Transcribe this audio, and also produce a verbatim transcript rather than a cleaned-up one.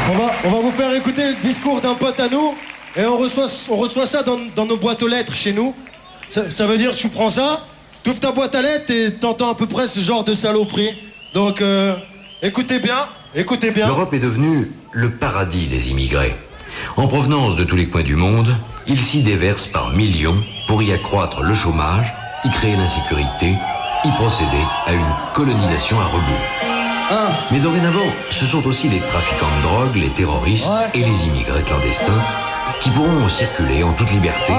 On va, on va vous faire écouter le discours d'un pote à nous et on reçoit, on reçoit ça dans, dans nos boîtes aux lettres chez nous. Ça, ça veut dire que tu prends ça, tu ouvres ta boîte à lettres et t'entends à peu près ce genre de saloperie. Donc, euh, écoutez bien, écoutez bien. L'Europe est devenue le paradis des immigrés. En provenance de tous les coins du monde, ils s'y déversent par millions pour y accroître le chômage, y créer l'insécurité, y procéder à une colonisation à rebours. Ah. Mais dorénavant, ce sont aussi les trafiquants de drogue, les terroristes Ouais. et les immigrés clandestins qui pourront circuler en toute liberté